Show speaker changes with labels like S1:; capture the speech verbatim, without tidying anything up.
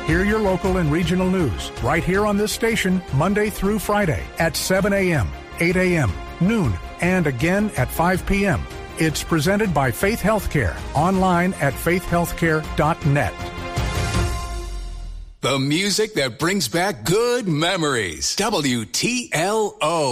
S1: Hear your local and regional news right here on this station Monday through Friday at seven a.m., eight a.m., noon, and again at five p.m. It's presented by Faith Healthcare, online at faith healthcare dot net.
S2: The music that brings back good memories. W T L O.